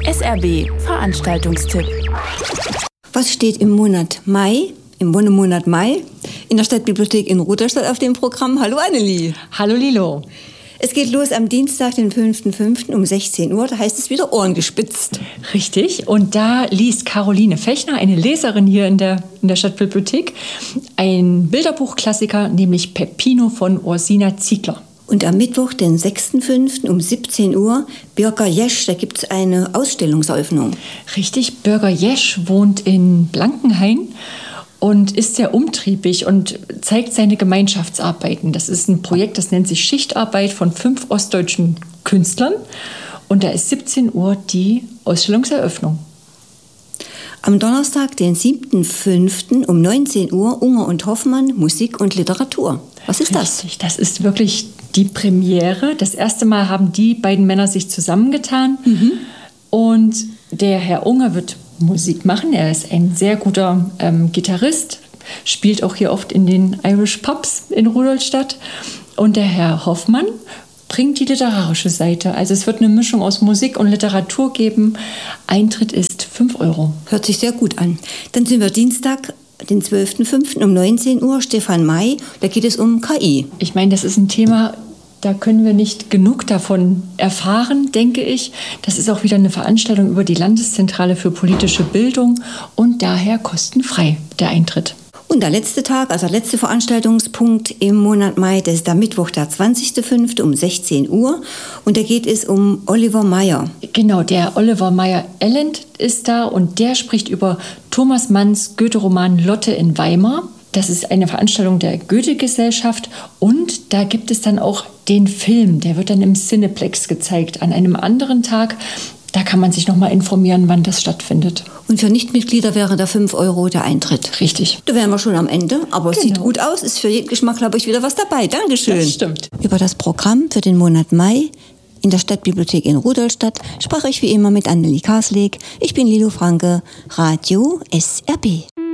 SRB Veranstaltungstipp. Was steht im Monat Mai, im Wonnemonat Mai, in der Stadtbibliothek in Rudolstadt auf dem Programm? Hallo Annelie. Hallo Lilo. Es geht los am Dienstag, den 5.5. um 16 Uhr. Da heißt es wieder Ohren gespitzt. Richtig. Und da liest Caroline Fechner, eine Leserin hier in der Stadtbibliothek, ein Bilderbuchklassiker, nämlich Peppino von Ursina Ziegler. Und am Mittwoch, den 6.5. um 17 Uhr, Birger Jesch, da gibt es eine Ausstellungseröffnung. Richtig, Birger Jesch wohnt in Blankenhain und ist sehr umtriebig und zeigt seine Gemeinschaftsarbeiten. Das ist ein Projekt, das nennt sich Schichtarbeit von 5 ostdeutschen Künstlern. Und da ist 17 Uhr die Ausstellungseröffnung. Am Donnerstag, den 7.5. um 19 Uhr, Unger und Hoffmann, Musik und Literatur. Was ist das? Richtig, das ist wirklich die Premiere. Das erste Mal haben die beiden Männer sich zusammengetan. Und der Herr Unger wird Musik machen. Er ist ein sehr guter Gitarrist, spielt auch hier oft in den Irish Pubs in Rudolstadt. Und der Herr Hoffmann bringt die literarische Seite. Also es wird eine Mischung aus Musik und Literatur geben. Eintritt ist 5 Euro. Hört sich sehr gut an. Dann sind wir Dienstag, den 12.5. um 19 Uhr, Stefan May. Da geht es um KI. Ich meine, das ist ein Thema, da können wir nicht genug davon erfahren, denke ich. Das ist auch wieder eine Veranstaltung über die Landeszentrale für politische Bildung und daher kostenfrei der Eintritt. Und der letzte Tag, also der letzte Veranstaltungspunkt im Monat Mai, das ist der Mittwoch, der 20.5. um 16 Uhr. Und da geht es um Oliver Meyer. Genau, der Oliver Meyer-Elend ist da und der spricht über Thomas Manns Goethe-Roman Lotte in Weimar. Das ist eine Veranstaltung der Goethe-Gesellschaft und da gibt es dann auch den Film, der wird dann im Cineplex gezeigt an einem anderen Tag. Da kann man sich noch mal informieren, wann das stattfindet. Und für Nichtmitglieder wäre da 5 Euro der Eintritt. Richtig. Da wären wir schon am Ende, aber es sieht gut aus, ist für jeden Geschmack, glaube ich, wieder was dabei. Dankeschön. Das stimmt. Über das Programm für den Monat Mai in der Stadtbibliothek in Rudolstadt sprach ich wie immer mit Annelie Karsleg. Ich bin Lilo Franke, Radio SRB.